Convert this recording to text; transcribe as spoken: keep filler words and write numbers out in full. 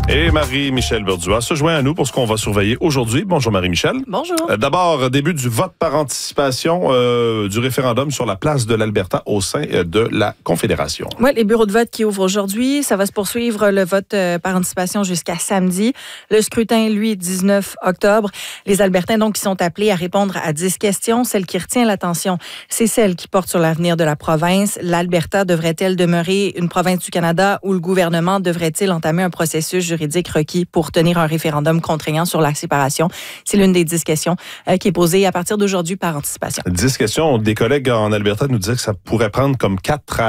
Et Marie-Michel Burdua se joint à nous pour ce qu'on va surveiller aujourd'hui. Bonjour Marie-Michel. Bonjour. Euh, D'abord, début du vote par anticipation euh, du référendum sur la place de l'Alberta au sein euh, de la Confédération. Oui, les bureaux de vote qui ouvrent aujourd'hui. Ça va se poursuivre le vote euh, par anticipation jusqu'à samedi. Le scrutin, lui, dix-neuf octobre. Les Albertains, donc, qui sont appelés à répondre à dix questions. Celle qui retient l'attention, c'est celle qui porte sur l'avenir de la province. L'Alberta devrait-elle demeurer une province du Canada ou le gouvernement devrait-il entamer un processus juridique requis pour tenir un référendum contraignant sur la séparation? C'est l'une des dix questions euh, qui est posée à partir d'aujourd'hui par anticipation. Dix questions. Des collègues en Alberta nous disaient que ça pourrait prendre comme quatre à